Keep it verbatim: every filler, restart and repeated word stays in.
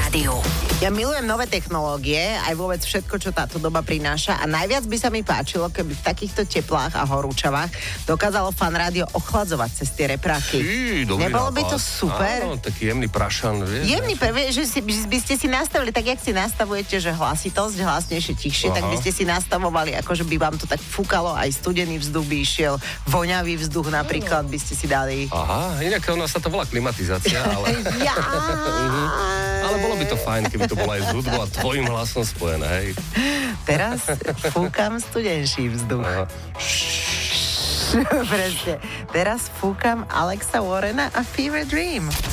rádiu. Ja milujem nové technológie, aj vôbec všetko, čo táto doba prináša a najviac by sa mi páčilo, keby v takýchto teplách a horúčavách dokázalo Fan rádio ochladzovať cez tie repráky. Í, dobrý Nebolo nápad. by to super? Áno, taký jemný prašan, vieš. Jemný, vie, že si, by ste si nastavili, tak jak si nastavujete, že hlasitosť, hlasnejšie, tichšie, tak by ste si nastavovali, akože by vám to tak fúkalo, aj studený vzduch by išiel, voňavý vzduch napríklad by ste si dali. Aha, inak u nás sa to volá klimatizácia, ale... Ja. Ale bolo by to fajn, keby to bolo aj s hudbou a tvojim hlasom spojené, hej. Teraz fúkam studenší vzduch. Aha. Presne. Teraz fúkam Alexa Warrena a Fever Dream.